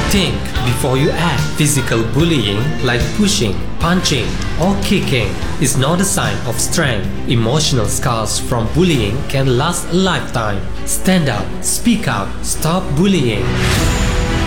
Think before you act. Physical bullying like pushing, punching, or kicking is not a sign of strength. Emotional scars from bullying can last a lifetime. Stand up, speak out, stop bullying.